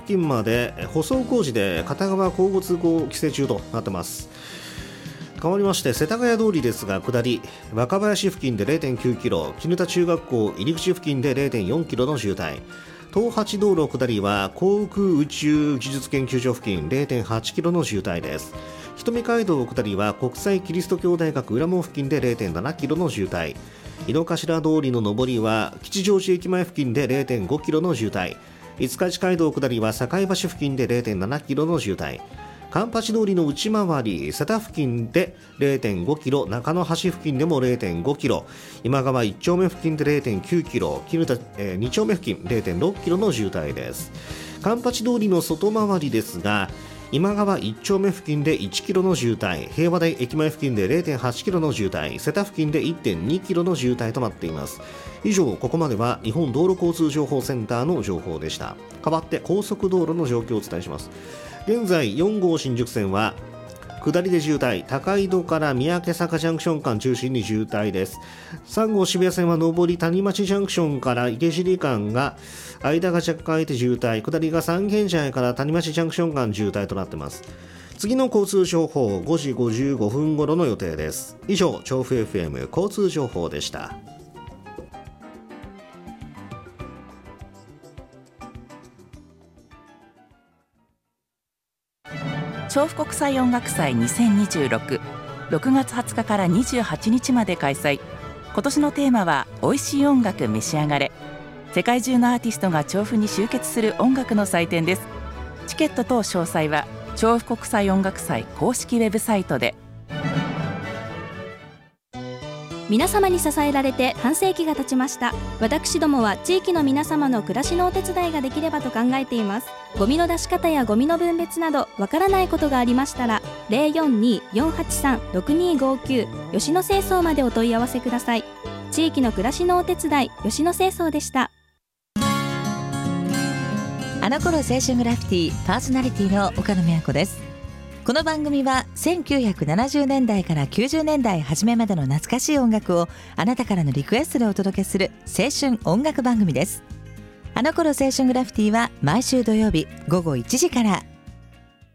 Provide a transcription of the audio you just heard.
付近まで舗装工事で片側交互通行規制中となってます。変わりまして世田谷通りですが、下り若林付近で 0.9 キロ、絹田中学校入り口付近で 0.4 キロの渋滞。東八道路下りは航空宇宙技術研究所付近 0.8 キロの渋滞です。瞳街道下りは国際キリスト教大学裏門付近で 0.7 キロの渋滞。井の頭通りの上りは吉祥寺駅前付近で 0.5 キロの渋滞。五日市街道下りは境橋付近で 0.7 キロの渋滞。環八通りの内回り瀬田付近で 0.5 キロ、中野橋付近でも 0.5 キロ、今川1丁目付近で 0.9 キロ、絹田、2丁目付近 0.6 キロの渋滞です。環八通りの外回りですが、今川1丁目付近で1キロの渋滞、平和台駅前付近で 0.8 キロの渋滞、瀬田付近で 1.2 キロの渋滞となっています。以上、ここまでは日本道路交通情報センターの情報でした。代わって高速道路の状況をお伝えします。現在4号新宿線は下りで渋滞、高井戸から三宅坂ジャンクション間中心に渋滞です。3号渋谷線は上り谷町ジャンクションから池尻間が間が若干空いて渋滞、下りが三軒茶屋から谷町ジャンクション間渋滞となっています。次の交通情報5時55分頃の予定です。以上、調布 FM 交通情報でした。 調布国際音楽祭2026、6月20日から28日まで開催。今年のテーマは美味しい音楽召し上がれ。世界中のアーティストが調布に集結する音楽の祭典です。チケット等詳細は調布国際音楽祭公式ウェブサイトで。 皆様に支えられて半世紀が経ちました。私どもは地域の皆様の暮らしのお手伝いができればと考えています。ゴミの出し方やゴミの分別などわからないことがありましたら 042-483-6259 吉野清掃までお問い合わせください。地域の暮らしのお手伝い、吉野清掃でした。 あの頃青春グラフィティパーソナリティの岡野美和子です。この番組は1970年代から90年代初めまでの懐かしい音楽をあなたからのリクエストでお届けする青春音楽番組です。あの頃青春グラフィティは毎週土曜日午後1時から